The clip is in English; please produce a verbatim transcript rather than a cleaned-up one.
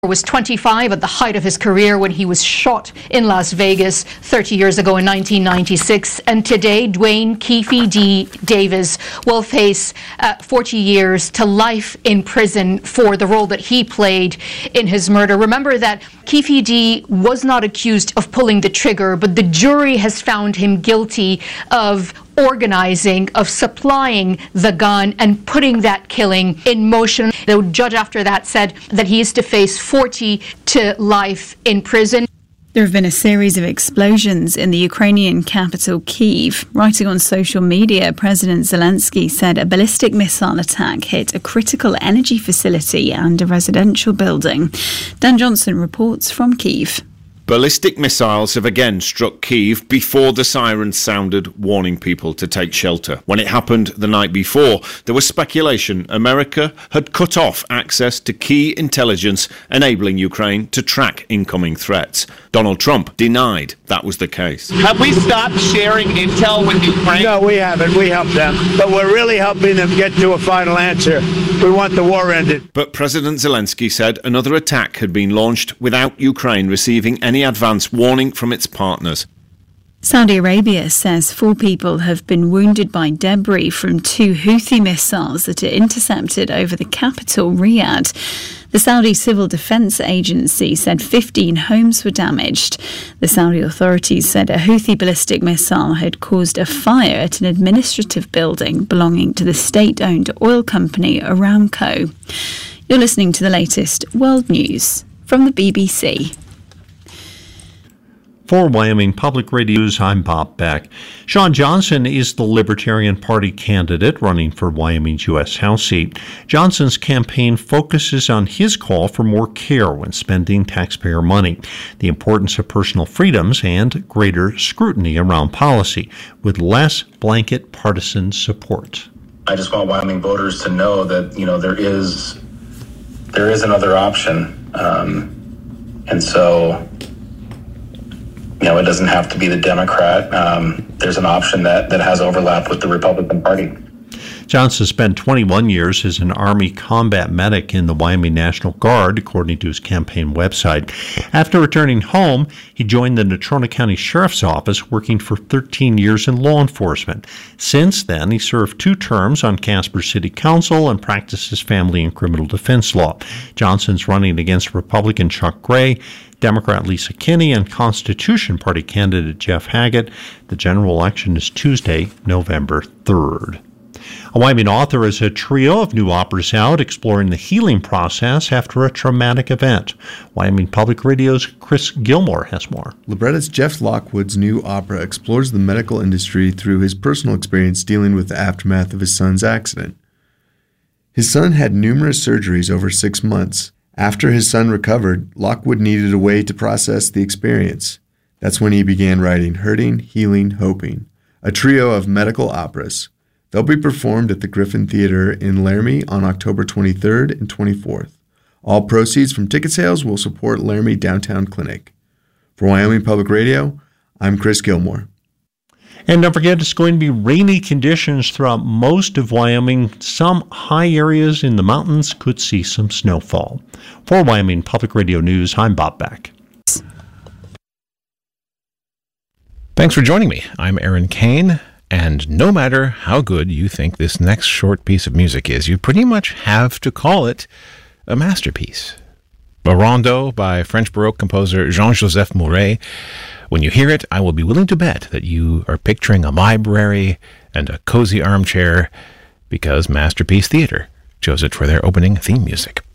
was twenty-five at the height of his career when he was shot in Las Vegas thirty years ago in nineteen ninety-six. And today, Duane Keefe D. Davis will face uh, forty years to life in prison for the role that he played in his murder. Remember that Keefe D. was not accused of pulling the trigger, but the jury has found him guilty of organizing, of supplying the gun and putting that killing in motion. The judge after that said that he is to face forty to life in prison. There have been a series of explosions in the Ukrainian capital, Kyiv. Writing on social media, President Zelensky said a ballistic missile attack hit a critical energy facility and a residential building. Dan Johnson reports from Kyiv. Ballistic missiles have again struck Kyiv before the sirens sounded, warning people to take shelter. When it happened the night before, there was speculation America had cut off access to key intelligence, enabling Ukraine to track incoming threats. Donald Trump denied that was the case. Have we stopped sharing intel with Ukraine? No, we haven't. We helped them. But we're really helping them get to a final answer. We want the war ended. But President Zelensky said another attack had been launched without Ukraine receiving any advance warning from its partners. Saudi Arabia says four people have been wounded by debris from two Houthi missiles that it intercepted over the capital, Riyadh. The Saudi Civil Defense Agency said fifteen homes were damaged. The Saudi authorities said a Houthi ballistic missile had caused a fire at an administrative building belonging to the state-owned oil company Aramco. You're listening to the latest world news from the B B C. For Wyoming Public Radio's, I'm Bob Beck. Shawn Johnson is the Libertarian Party candidate running for Wyoming's U S House seat. Johnson's campaign focuses on his call for more care when spending taxpayer money, the importance of personal freedoms, and greater scrutiny around policy, with less blanket partisan support. I just want Wyoming voters to know that, you know, there is there is another option. Um, and so... You know, it doesn't have to be the Democrat. Um, there's an option that, that has overlap with the Republican Party. Johnson spent twenty-one years as an Army combat medic in the Wyoming National Guard, according to his campaign website. After returning home, he joined the Natrona County Sheriff's Office, working for thirteen years in law enforcement. Since then, he served two terms on Casper City Council and practices family and criminal defense law. Johnson's running against Republican Chuck Gray, Democrat Lisa Kinney, and Constitution Party candidate Jeff Haggett. The general election is Tuesday, November third. A Wyoming author has a trio of new operas out exploring the healing process after a traumatic event. Wyoming Public Radio's Chris Gilmore has more. Librettist Jeff Lockwood's new opera explores the medical industry through his personal experience dealing with the aftermath of his son's accident. His son had numerous surgeries over six months. After his son recovered, Lockwood needed a way to process the experience. That's when he began writing Hurting, Healing, Hoping, a trio of medical operas. They'll be performed at the Griffin Theater in Laramie on October twenty-third and twenty-fourth. All proceeds from ticket sales will support Laramie Downtown Clinic. For Wyoming Public Radio, I'm Chris Gilmore. And don't forget, it's going to be rainy conditions throughout most of Wyoming. Some high areas in the mountains could see some snowfall. For Wyoming Public Radio News, I'm Bob Beck. Thanks for joining me. I'm Aaron Kane. And no matter how good you think this next short piece of music is, you pretty much have to call it a masterpiece. A rondo by French Baroque composer Jean-Joseph Mouret. When you hear it, I will be willing to bet that you are picturing a library and a cozy armchair, because Masterpiece Theater chose it for their opening theme music.